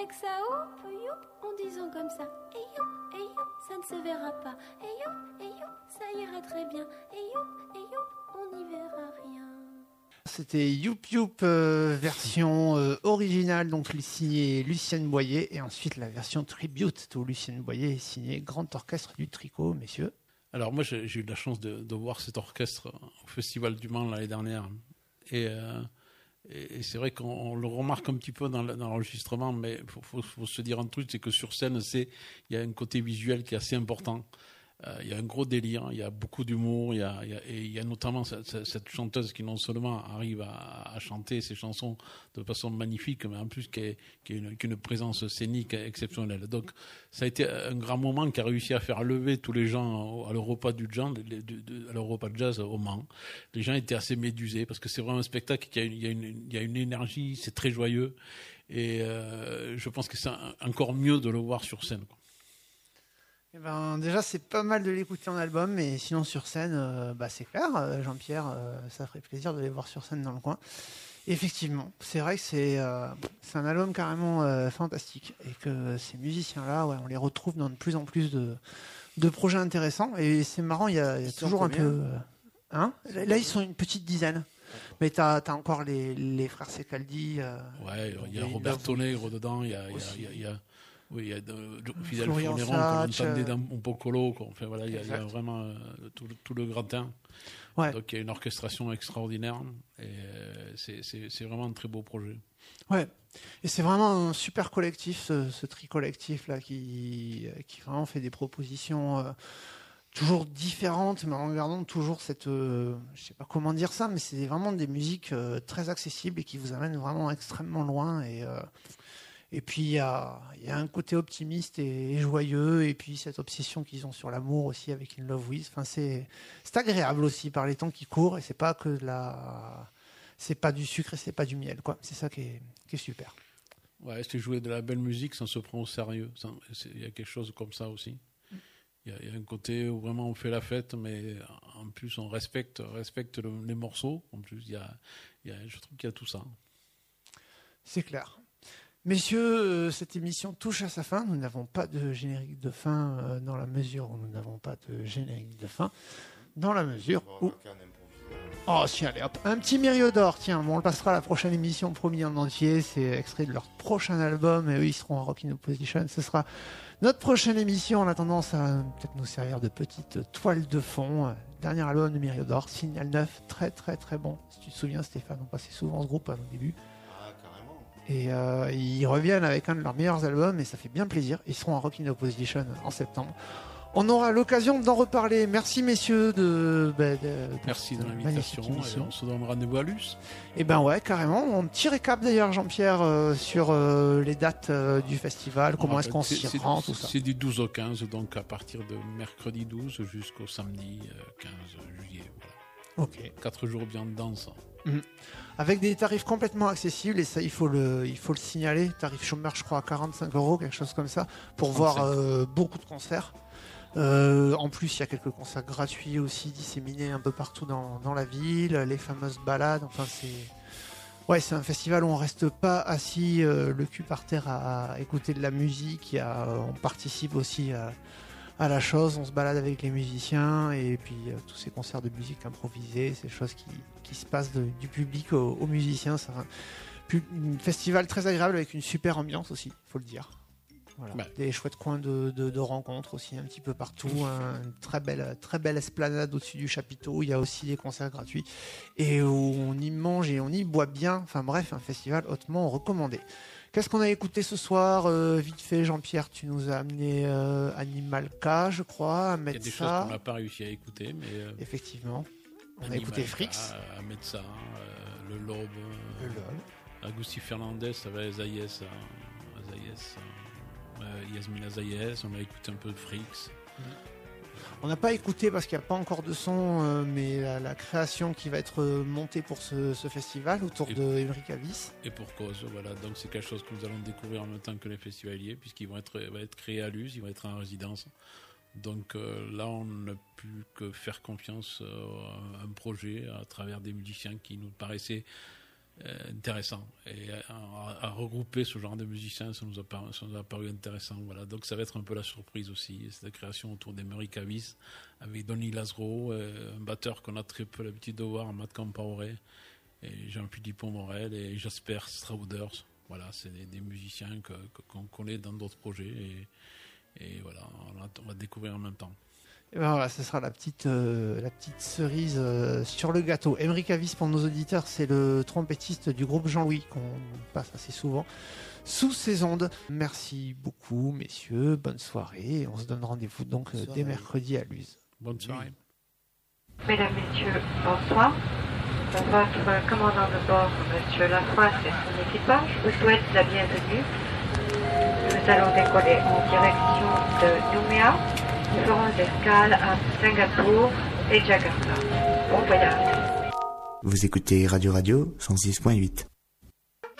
avec sa houppe, youp, en disant comme ça. Et youp, ça ne se verra pas. Et youp, ça ira très bien. Et youp, on n'y verra rien. C'était Youp Youp version originale, donc signée Lucienne Boyer, et ensuite la version tribute où Lucienne Boyer est signée Grand Orchestre du Tricot, messieurs. Alors moi j'ai eu la chance de voir cet orchestre au Festival du Mans l'année dernière, et c'est vrai qu'on le remarque un petit peu dans l'enregistrement, mais faut se dire un truc, c'est que sur scène il y a un côté visuel qui est assez important. Il y a un gros délire, il y a beaucoup d'humour, il y a notamment cette chanteuse qui non seulement arrive à chanter ses chansons de façon magnifique, mais en plus qui a une présence scénique exceptionnelle. Donc ça a été un grand moment qui a réussi à faire lever tous les gens à l'Europa du Jazz, à l'Europa Jazz au Mans. Les gens étaient assez médusés parce que c'est vraiment un spectacle il y a une énergie, c'est très joyeux, et je pense que c'est encore mieux de le voir sur scène, quoi. Eh ben, déjà, c'est pas mal de l'écouter en album, mais sinon sur scène, c'est clair, Jean-Pierre, ça ferait plaisir de les voir sur scène dans le coin. Et effectivement, c'est vrai que c'est un album carrément fantastique, et que ces musiciens-là, on les retrouve dans de plus en plus de projets intéressants. Et c'est marrant, il y a toujours un peu... Là, ils sont une petite dizaine. Mais t'as encore les frères Secaldi. Il y a Roberto Negro dedans, il y a Fidel Florian Fourneron, Satch, qu'on entendait dans un Pocolo. Enfin, voilà, il y a vraiment tout le gratin. Ouais. Donc il y a une orchestration extraordinaire, et c'est vraiment un très beau projet. Ouais, et c'est vraiment un super collectif, ce tri-collectif là, qui vraiment fait des propositions toujours différentes, mais en gardant toujours cette, je sais pas comment dire ça, mais c'est vraiment des musiques très accessibles et qui vous amènent vraiment extrêmement loin. Et puis il y a un côté optimiste et joyeux, et puis cette obsession qu'ils ont sur l'amour aussi avec In Love With. Enfin, c'est agréable aussi par les temps qui courent, et c'est pas que c'est pas du sucre et c'est pas du miel, quoi. C'est ça qui est super. Ouais, c'est jouer de la belle musique sans se prendre au sérieux. Il y a quelque chose comme ça aussi. Il y a un côté où vraiment on fait la fête, mais en plus on respecte les morceaux. En plus, je trouve qu'il y a tout ça. C'est clair. Messieurs, cette émission touche à sa fin. Nous n'avons pas de générique de fin dans la mesure où nous n'avons pas de générique de fin. Dans la mesure où... Oh, si, allez, hop. Un petit Myriodore, tiens, on le passera à la prochaine émission, promis en entier. C'est extrait de leur prochain album, et eux, ils seront à Rock in Opposition. Ce sera notre prochaine émission. En attendant, ça va peut-être nous servir de petite toile de fond. Dernier album de Myriodore, Signal 9, très très très bon. Si tu te souviens, Stéphane, on passait souvent ce groupe au début. Et ils reviennent avec un de leurs meilleurs albums, et ça fait bien plaisir. Ils seront à Rock in Opposition en septembre. On aura l'occasion d'en reparler. Merci messieurs merci de l'invitation, et on se donne rendez-vous à Luce. Et ben ouais, carrément. Un petit récap d'ailleurs, Jean-Pierre, sur les dates du festival, comment est-ce qu'on s'y rend, tout ça. C'est du 12 au 15, donc à partir de mercredi 12 jusqu'au samedi 15 juillet. Voilà. Ok. 4 jours bien de danse. Avec des tarifs complètement accessibles, et ça il faut le signaler, tarif chômeur je crois à 45 €, quelque chose comme ça, pour 35. Voir beaucoup de concerts. En plus il y a quelques concerts gratuits aussi disséminés un peu partout dans la ville, les fameuses balades, enfin c'est un festival où on reste pas assis le cul par terre à écouter de la musique, on participe aussi à la chose, on se balade avec les musiciens, et puis tous ces concerts de musique improvisée, ces choses qui se passent du public aux musiciens. C'est un festival très agréable avec une super ambiance aussi, il faut le dire. Voilà. Des chouettes coins de rencontres aussi un petit peu partout, une très belle esplanade au-dessus du chapiteau. Il y a aussi des concerts gratuits et où on y mange et on y boit bien. Enfin bref, un festival hautement recommandé. Qu'est-ce qu'on a écouté ce soir? Vite fait, Jean-Pierre, tu nous as amené Animalka, je crois, à Metsa. Il y a des choses qu'on n'a pas réussi à écouter, mais... Effectivement. On a écouté Frix. À Metsa, le Lobe, Agustín Fernandez, avec Zayes, Yasmina Zayes, on a écouté un peu de Frix. On n'a pas écouté parce qu'il n'y a pas encore de son, mais la création qui va être montée pour ce festival autour de Émeric Avis. Et pour cause, voilà. Donc c'est quelque chose que nous allons découvrir en même temps que les festivaliers, puisqu'ils vont être créés à Luz, ils vont être en résidence. Donc là, on n'a plus que faire confiance à un projet à travers des musiciens qui nous paraissaient intéressant. Et à regrouper ce genre de musiciens, ça nous a paru intéressant. Voilà. Donc ça va être un peu la surprise aussi, cette création autour d'Emery Kavis, avec Donny Laszlo, un batteur qu'on a très peu l'habitude de voir, Matt Campaoré, et Jean-Philippe Morel et Jasper Strauders. Voilà, c'est des musiciens qu'on connaît dans d'autres projets, et voilà, on va découvrir en même temps. Et ben voilà, ce sera la petite cerise sur le gâteau. Emery Kavis, pour nos auditeurs, c'est le trompettiste du groupe Jean-Louis qu'on passe assez souvent sous ces ondes. Merci beaucoup, messieurs. Bonne soirée. On se donne rendez-vous donc dès mercredi à Luz. Bonne soirée. Mesdames, Messieurs, bonsoir. Votre commandant de bord, Monsieur Lafroisse et son équipage, vous souhaite la bienvenue. Nous allons décoller en direction de Nouméa. Nous ferons escale à Singapour et Jakarta. Bon voyage. Vous écoutez Radio 106.8.